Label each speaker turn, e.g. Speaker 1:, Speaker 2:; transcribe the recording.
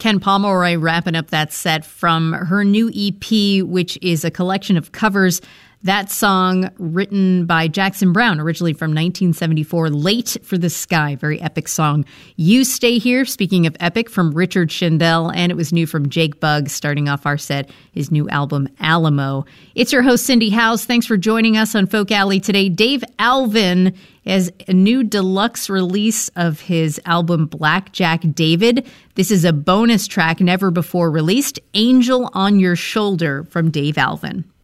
Speaker 1: Ken Pomeroy wrapping up that set from her new EP, which is a collection of covers. That song written by Jackson Browne, originally from 1974, Late for the Sky, very epic song. You Stay Here, speaking of epic, from Richard Shindell, and it was new from Jake Bugg, starting off our set, his new album, Alamo. It's your host, Cindy Howes. Thanks for joining us on Folk Alley today. Dave Alvin has a new deluxe release of his album, Blackjack David. This is a bonus track never before released, Angel on Your Shoulder, from Dave Alvin.